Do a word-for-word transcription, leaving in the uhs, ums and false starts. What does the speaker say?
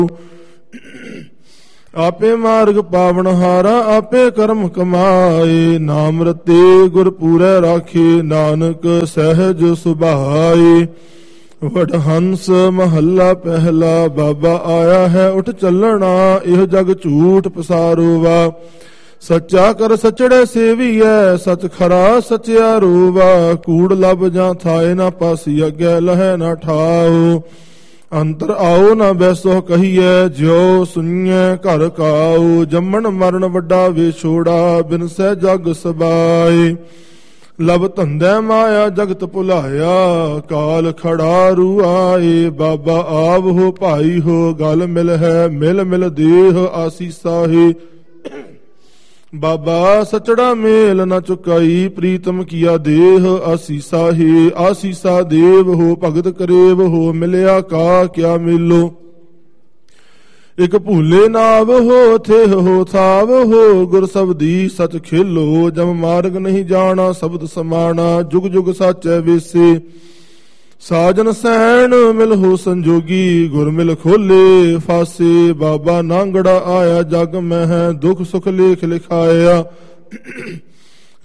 ਆਪੇ ਮਾਰਗ ਪਾਵਨ ਹਾਰਾ ਆਪੇ ਕਰਮ ਕਮਾਏ। ਨਾਮ ਰਤੇ ਗੁਰ ਪੂਰੈ ਰਾਖੇ ਨਾਨਕ ਸਹਿਜ ਸੁਭਾਏ। ਵਡਹੰਸ ਮਹੱਲਾ ਪਹਿਲਾ। ਬਾਬਾ ਆਇਆ ਹੈ ਉੱਠ ਚੱਲਣਾ ਇਹ ਜਗ ਝੂਠ ਪਸਾਰੋ ਵਾ। ਸੱਚਾ ਕਰ ਸਚੜੇ ਸੇਵੀਐ ਸਚ ਖਰਾ ਸਚਿਆ ਰੋਵਾ। ਕੂੜ ਲੱਭ ਜਾਂ ਥਾਏ ਨਾ ਪਾਸੀ ਅੱਗੇ ਲਹੈ ਨਾ ਠਾਓ। ਅੰਤਰ ਆਓ ਨਾ ਬੈਸੋ ਕਹੀਐ ਜਿਉ ਸੁਣੀਐ ਘਰ ਕਾਓ। ਜੰਮਣ ਮਰਨ ਵੱਡਾ ਵਿਛੋੜਾ ਬਿਨਸੈ ਜਗ ਸਬਾਏ। ਲਬ ਧੰਦੈ ਮਾਇਆ ਜਗਤ ਭੁਲਾਇਆ ਕਾਲ ਖੜਾ ਰੂ ਆਏ। ਬਾਬਾ ਆਵ ਹੋ ਭਾਈ ਹੋ ਗਲ ਮਿਲ ਹੈ ਮਿਲ ਮਿਲ ਦੇਹ ਆਸੀਸਾ ਹੈ। ਬਾਬਾ ਸਚੜਾ ਮੇਲ ਨ ਚੁਕਾਈ ਪ੍ਰੀਤਮ ਕੀਆ ਦੇਹ ਆਸੀਸਾ ਹੈ। ਆਸੀਸਾ ਦੇਵ ਹੋ ਭਗਤ ਕਰੇਵ ਹੋ ਮਿਲਿਆ ਕਾ ਕਿਆ ਮਿਲੋ। ਇਕ ਭੂਲੇ ਨਾਵ ਹੋ ਥੇਹ ਹੋ ਥਾਵ ਹੋ ਗੁਰ ਸਬਦੀ ਸਚ ਖੇਲੋ। ਜਮ ਮਾਰਗ ਨਹੀਂ ਜਾਣਾ ਸ਼ਬਦ ਸਮਾਣਾ ਜੁਗ ਜੁਗ ਸਾਚੈ ਵੇਸੇ। ਸਾਜਨ ਸੈਣ ਮਿਲ ਹੋ ਸੰਜੋਗੀ ਗੁਰ ਮਿਲ ਖੋਲੇ ਫਾਸੇ। ਬਾਬਾ ਨਾਂਗੜਾ ਆਇਆ ਜਗ ਮਹਿ ਦੁਖ ਸੁਖ ਲੇਖ ਲਿਖਾਇਆ।